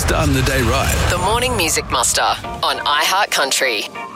starting the day right. The Morning Music Muster on iHeart Country.